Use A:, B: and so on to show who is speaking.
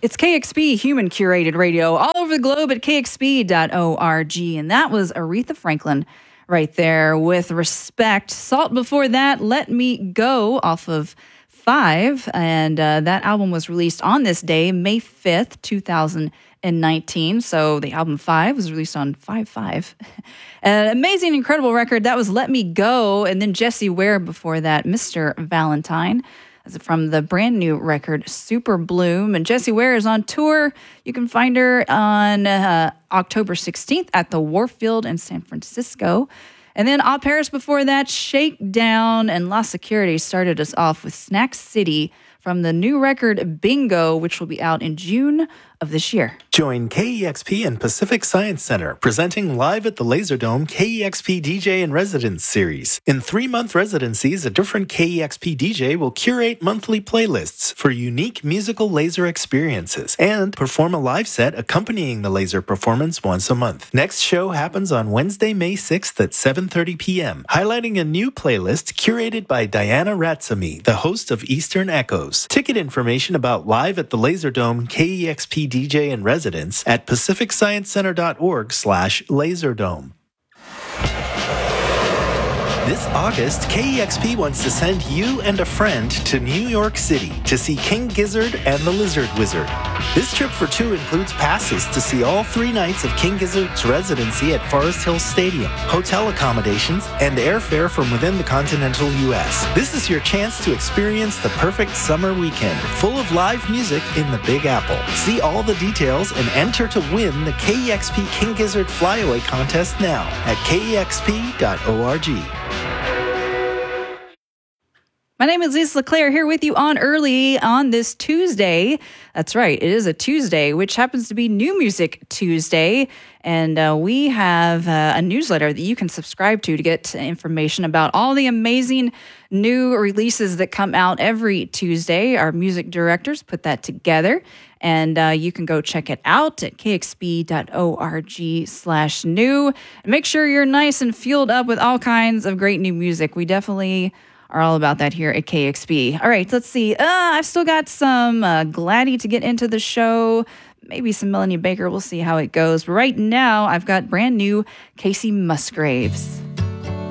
A: It's KXP, human curated radio, all over the globe at kxp.org. And that was Aretha Franklin right there with Respect. Salt before that, Let Me Go off of 5. And that album was released on this day, May 5th, 2019. So the album 5 was released on 5/5. An amazing, incredible record. That was Let Me Go. And then Jessie Ware before that, Mr. Valentine. From the brand new record, Super Bloom. And Jessie Ware is on tour. You can find her on October 16th at the Warfield in San Francisco. And then Au Paris before that, Shakedown and La Security started us off with Snack City from the new record Bingo, which will be out in June of this year.
B: Join KEXP and Pacific Science Center, presenting live at the Laserdome KEXP DJ in Residence series. In 3-month residencies, a different KEXP DJ will curate monthly playlists for unique musical laser experiences and perform a live set accompanying the laser performance once a month. Next show happens on Wednesday, May 6th at 7:30 p.m., highlighting a new playlist curated by Diana Ratsamy, the host of Eastern Echoes. Ticket information about Live at the Laserdome KEXP DJ in Residence at pacificsciencecenter.org/laserdome. This August, KEXP wants to send you and a friend to New York City to see King Gizzard and the Lizard Wizard. This trip for 2 includes passes to see all 3 nights of King Gizzard's residency at Forest Hill Stadium, hotel accommodations, and airfare from within the continental U.S. This is your chance to experience the perfect summer weekend, full of live music in the Big Apple. See all the details and enter to win the KEXP King Gizzard Flyaway Contest now at kexp.org.
A: My name is Lisa LeClaire here with you on early on this Tuesday. That's right, it is a Tuesday, which happens to be New Music Tuesday. And we have a newsletter that you can subscribe to get information about all the amazing new releases that come out every Tuesday. Our music directors put that together. And you can go check it out at kxp.org/new. And make sure you're nice and fueled up with all kinds of great new music. We definitely are all about that here at KXP. All right, let's see. I've still got some Gladdy to get into the show. Maybe some Melanie Baker. We'll see how it goes. But right now, I've got brand new Casey Musgraves.